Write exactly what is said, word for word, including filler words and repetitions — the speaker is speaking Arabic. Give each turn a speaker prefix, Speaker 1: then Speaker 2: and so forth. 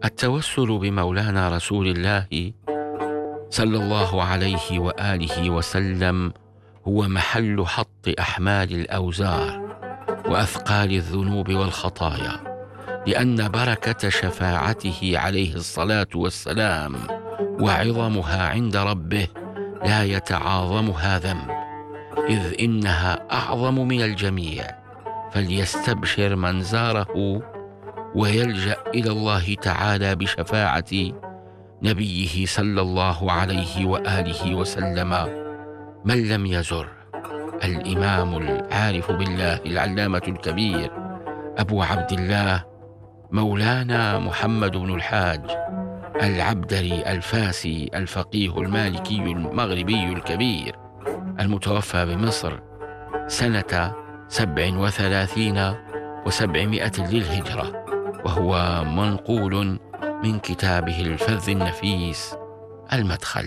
Speaker 1: التوسل بمولانا رسول الله صلى الله عليه وآله وسلم هو محل حط أحمال الأوزار وأثقال الذنوب والخطايا، لأن بركة شفاعته عليه الصلاة والسلام وعظمها عند ربه لا يتعاظمها ذنب، إذ إنها أعظم من الجميع. فليستبشر من زاره ويلجأ إلى الله تعالى بشفاعة نبيه صلى الله عليه وآله وسلم من لم يزر الإمام العارف بالله العلامة الكبير أبو عبد الله مولانا محمد بن الحاج العبدري الفاسي الفقيه المالكي المغربي الكبير المتوفى بمصر سنة سبع وثلاثين وسبعمائة للهجرة، وهو منقول من كتابه الفذ النفيس المدخل.